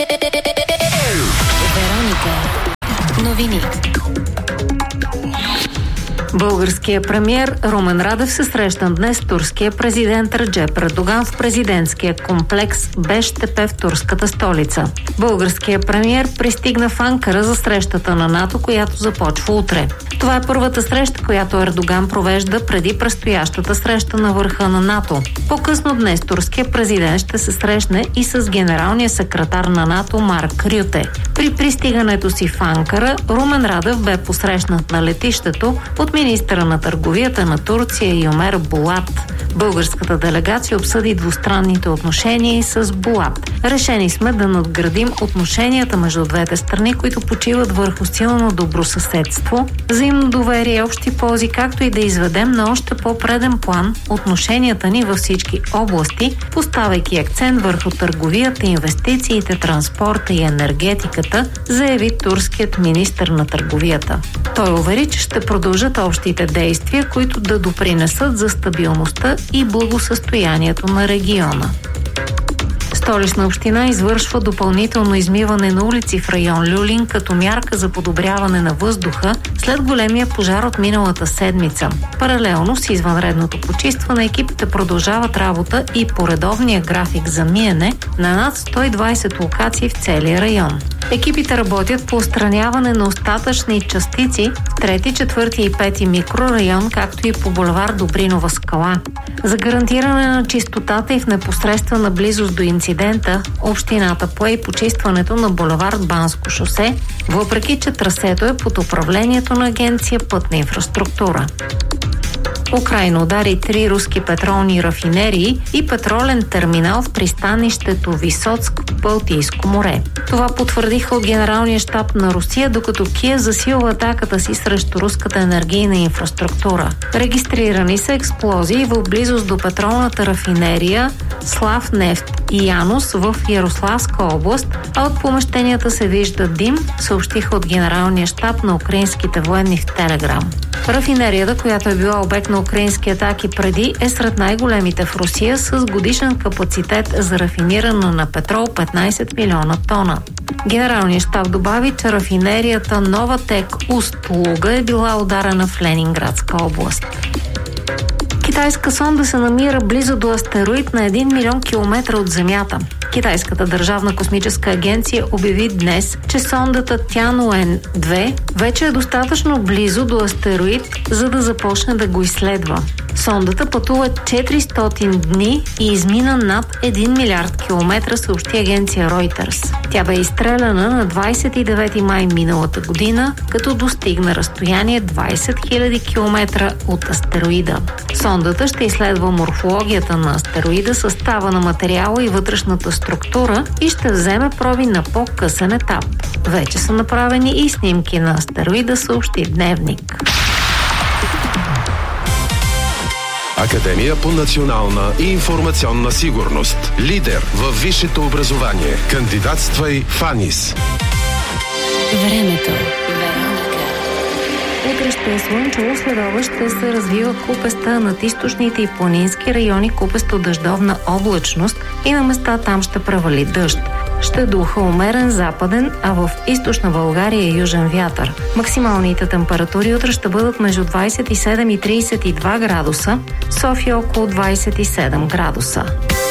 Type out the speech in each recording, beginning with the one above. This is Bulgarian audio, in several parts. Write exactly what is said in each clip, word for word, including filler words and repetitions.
Вероника. Новини. Българският премиер Румен Радев се срещна днес с турския президент Реджеп Ердоган в президентския комплекс Бештепе в турската столица. Българският премиер пристигна в Анкара за срещата на НАТО, която започва утре. Това е първата среща, която Ердоган провежда преди предстоящата среща на върха на НАТО. По-късно днес турският президент ще се срещне и с генералния секретар на НАТО Марк Рюте. При пристигането си в Анкара Румен Радев бе посрещнат на летището от министъра на търговията на Турция Юмер Булат. Българската делегация обсъди двустранните отношения и с Булат. Решени сме да надградим отношенията между двете страни, които почиват върху силно добросъседство, взаимно доверие и общи ползи, както и да изведем на още по-преден план отношенията ни във всички области, поставяйки акцент върху търговията, инвестициите, транспорта и енергетиката, заяви турският министър на търговията. Той увери, че ще продължат общите действия, които да допринесат за стабилността и благосъстоянието на региона. Столична община извършва допълнително измиване на улици в район Люлин като мярка за подобряване на въздуха след големия пожар от миналата седмица. Паралелно с извънредното почистване екипите продължават работа и по редовния график за миене на над сто и двайсет локации в целия район. Екипите работят по отстраняване на остатъчни частици в трети, четвърти и пети микрорайон, както и по булевард Добринова скала. За гарантиране на чистотата и в непосредствена близост до инцидента, общината пое и почистването на булевард Банско шосе, въпреки че трасето е под управлението на агенция Пътна инфраструктура. Украйна удари три руски петролни рафинерии и петролен терминал в пристанището Висоцк в Балтийско море. Това потвърдиха от Генералния щаб на Русия, докато Киев засилва атаката си срещу руската енергийна инфраструктура. Регистрирани са експлозии в близост до петролната рафинерия Славнефт и Янус в Ярославска област, а от помещенията се вижда дим, съобщиха от Генералния щаб на украинските военни в Телеграм. Рафинерията, която е била обект на украински атаки преди, е сред най-големите в Русия с годишен капацитет за рафиниране на петрол петнайсет милиона тона. Генералният щаб добави, че рафинерията Новатек Уст-Луга е била ударена в Ленинградска област. Китайска сонда се намира близо до астероид на един милион километра от Земята. Китайската държавна космическа агенция обяви днес, че сондата Тянуен две вече е достатъчно близо до астероид, за да започне да го изследва. Сондата пътува четиристотин дни и измина над един милиард километра, съобщи агенция Reuters. Тя бе изстреляна на двайсет и девети май миналата година, като достигна разстояние двайсет хиляди километра от астероида. Сондата ще изследва морфологията на астероида, състава на материала и вътрешната структура и ще вземе проби на по-късен етап. Вече са направени и снимки на астероида, съобщи Дневник. Академия по национална и информационна сигурност. Лидер във висшето образование. Кандидатствай в АНИС. Времето. Утре ще е слънчево, следобед ще се развива купеста над източните и планински райони, купесто дъждовна облачност и на места там ще превали дъжд. Ще духа умерен западен, а в източна България южен вятър. Максималните температури утре ще бъдат между двайсет и седем и трийсет и два градуса, София около двайсет и седем градуса.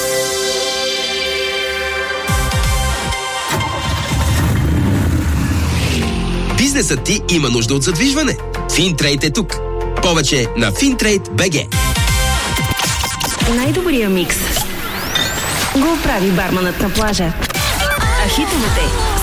Бизнесът ти има нужда от задвижване. Финтрейд е тук. Повече на Финтрейд точка би джи. Най-добрия микс го прави барманът на плажа. А хитовете